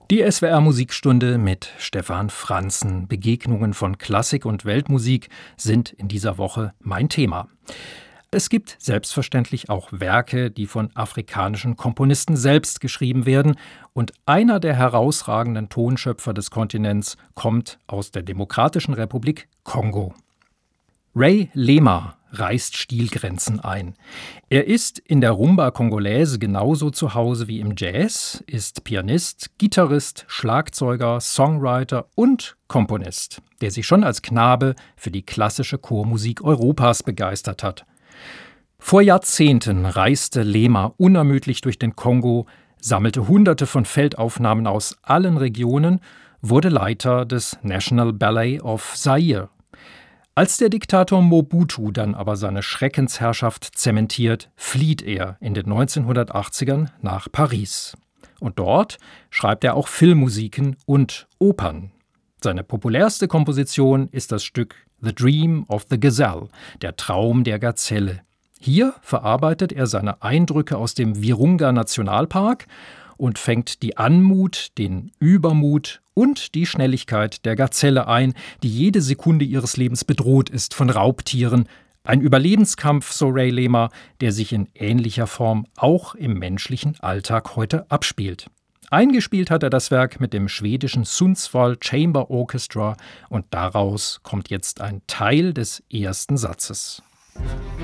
Die SWR-Musikstunde mit Stefan Franzen. Begegnungen von Klassik und Weltmusik sind in dieser Woche mein Thema. Es gibt selbstverständlich auch Werke, die von afrikanischen Komponisten selbst geschrieben werden. Und einer der herausragenden Tonschöpfer des Kontinents kommt aus der Demokratischen Republik Kongo. Ray Lema reißt Stilgrenzen ein. Er ist in der Rumba Congolaise genauso zu Hause wie im Jazz, ist Pianist, Gitarrist, Schlagzeuger, Songwriter und Komponist, der sich schon als Knabe für die klassische Chormusik Europas begeistert hat. Vor Jahrzehnten reiste Lema unermüdlich durch den Kongo, sammelte Hunderte von Feldaufnahmen aus allen Regionen, wurde Leiter des National Ballet of Zaire. Als der Diktator Mobutu dann aber seine Schreckensherrschaft zementiert, flieht er in den 1980ern nach Paris. Und dort schreibt er auch Filmmusiken und Opern. Seine populärste Komposition ist das Stück The Dream of the Gazelle, der Traum der Gazelle. Hier verarbeitet er seine Eindrücke aus dem Virunga-Nationalpark und fängt die Anmut, den Übermut und die Schnelligkeit der Gazelle ein, die jede Sekunde ihres Lebens bedroht ist von Raubtieren. Ein Überlebenskampf, so Ray Lema, der sich in ähnlicher Form auch im menschlichen Alltag heute abspielt. Eingespielt hat er das Werk mit dem schwedischen Sundsvall Chamber Orchestra und daraus kommt jetzt ein Teil des ersten Satzes.